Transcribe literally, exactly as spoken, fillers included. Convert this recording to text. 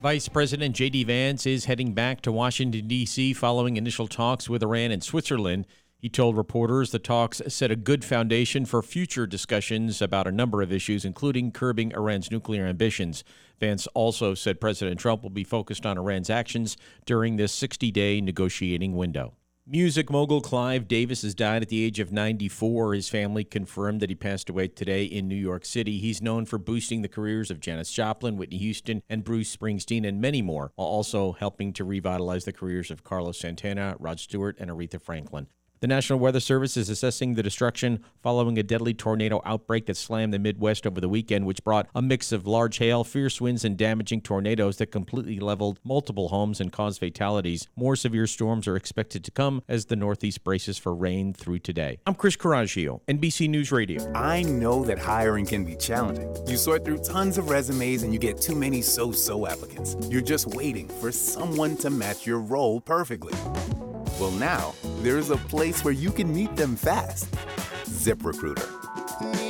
Vice President J D. Vance is heading back to Washington, D C following initial talks with Iran and Switzerland. He told reporters the talks set a good foundation for future discussions about a number of issues, including curbing Iran's nuclear ambitions. Vance also said President Trump will be focused on Iran's actions during this sixty-day negotiating window. Music mogul Clive Davis has died at the age of ninety-four. His family confirmed that he passed away today in New York City. He's known for boosting the careers of Janis Joplin, Whitney Houston, and Bruce Springsteen, and many more, while also helping to revitalize the careers of Carlos Santana, Rod Stewart, and Aretha Franklin. The National Weather Service is assessing the destruction following a deadly tornado outbreak that slammed the Midwest over the weekend, which brought a mix of large hail, fierce winds, and damaging tornadoes that completely leveled multiple homes and caused fatalities. More severe storms are expected to come as the Northeast braces for rain through today. I'm Chris Coraggio, N B C News Radio. I know that hiring can be challenging. You sort through tons of resumes and you get too many so-so applicants. You're just waiting for someone to match your role perfectly. Well, now, there's a place where you can meet them fast. ZipRecruiter.